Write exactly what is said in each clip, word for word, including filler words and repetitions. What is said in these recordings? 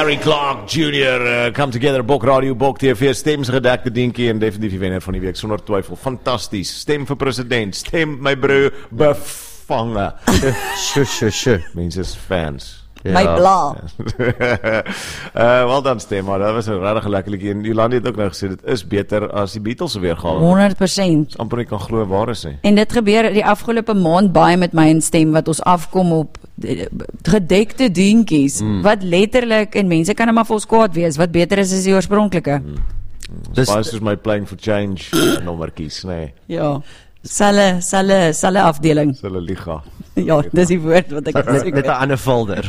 Harry Clark Junior uh, Come Together, Bok Radio, Bok T V, stemsgedekte dinkie en definitief die wenner van die week, sonder twyfel. Fantasties. Stem vir president, stem my broer bevange. Sjo, sjo, sjo. Mense is fans. Ja. My bla. uh, wel dan stem, maar dat was een rare gelijkelijk. En Jolande het ook nou gesê, dit is beter as die Beatles weer gaan. honderd persent. Amper nie kan glo waar is hy. En dit gebeur die afgelope maand baie met my en stem, wat ons afkom op gedekte dinkies, mm. wat letterlik, en mense kan nou maar vir ons kwaad wees, wat beter is as die oorspronklike. Mm. Dis baie soos my Playing for Change nommerkies, nee. Ja. Selle, selle, selle afdeling. Selle liga. Ja, dis die woord wat ek Met, met 'n ander folder.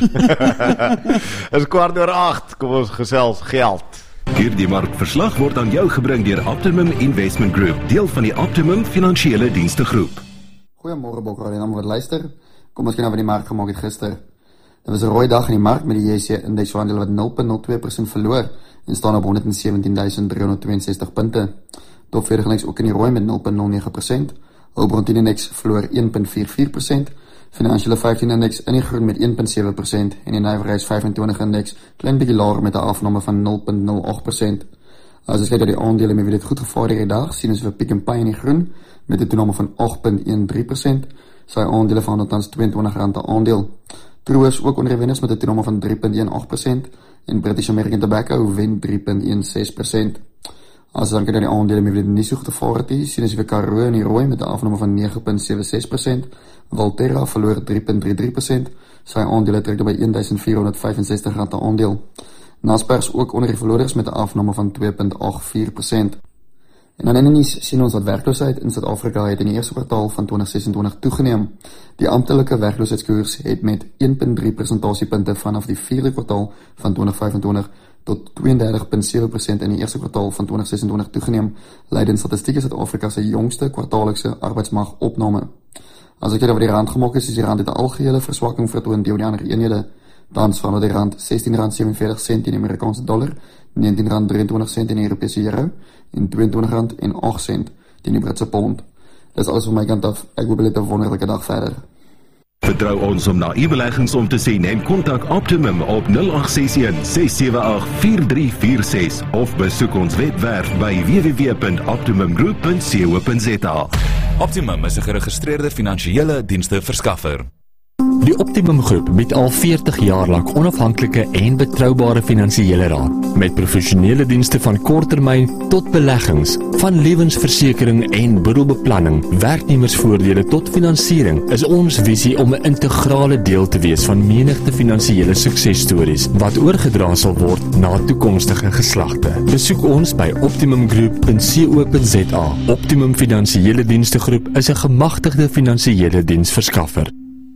Is kwart oor agt, kom ons gesels geld. Hierdie markverslag word aan jou gebring deur Optimum Investment Group, deel van die Optimum Finansiële Dienste Groep. Goeiemôre Bokradio, en almal wat luister. Kom ons kyk na wat die mark gemaak het gister. Dit was 'n rooi dag in die mark met die J S C indeks aandele wat nul komma nul twee persent verloor en staan op honderd sewentien duisend driehonderdtweeënsestig punte. Top veertig indeks ook in die rooi met nul komma nul nege persent. Hulbron tien indeks verloor een komma vyf vier persent. Financiële vyftien indeks in die groen met een komma sewe persent en die Nywerheids vyfentwintig indeks klein bietjie laer met 'n afname van nul komma nul agt persent. As ons kyk na die aandele, het dit goed gevaar hierdie dag, sien ons vir Pick n Pay in die groen met 'n toename van agt komma een drie persent. Sy aandele van tans tweeëntwintig rand per aandeel. Truworths ook onder wenners met 'n toename van drie komma een agt persent en British American Tobacco wen drie komma een ses persent. As dan kyk na die aandele, met dit nie so goed gevaar het nie, sien ons vir Karoo in die rooi met 'n afname van nege komma sewe ses persent. Valterra verloor drie komma drie drie persent. Sy aandele trek by een duisend vierhonderd vyfensestig rand per aandeel. Naspers ook onder die verloders met 'n afname van twee komma agt vier persent. En dan in die nuus sien ons dat werkloosheid in Suid-Afrika het in die eerste kwartaal van twintig sesentwintig toegeneem. Die amptelike werkloosheidskoers het met een komma drie persentasiepunte vanaf die vierde kwartaal van twintig vyfentwintig tot twee en dertig komma sewe persent in die eerste kwartaal van twintig sesentwintig toegeneem, leidend Statistiek Suid-Afrika se jongste kwartaallikse arbeidsmarktopname. As ek kyk oor die rand gemaak is, is die rand het 'n algehele verswakking vertoon deur die ander eenhede. Tans van die rand sestien rand sewenveertig sent in die Amerikaanse dollar, negentien rand drieëntwintig sent in die Europese euro en tweeëntwintig rand en agt sent in die Britse pond. Dis alles van my kant af. Ek hoop julle het 'n wonderlike dag verder. Vertrou ons om na u beleggings om te sien en kontak Optimum op nul agt ses een ses sewe agt vier drie vier ses of besoek ons webwerf by w w w punt optimum group punt co punt z a. Optimum is 'n geregistreerde finansiële dienste verskaffer. Die Optimum Groep bied al veertig jaar lank onafhanklike en betroubare finansiële raad, met professionele dienste van korttermyn tot beleggings, van lewensversekering en boedelbeplanning, werknemersvoordele tot finansiering, is ons visie om 'n integrale deel te wees van menigte finansiële suksesstories, wat oorgedra sal word na toekomstige geslagte. Besoek ons by optimum group punt co punt z a. Optimum Finansiële Dienste Groep is 'n gemagtigde finansiële diensverskaffer.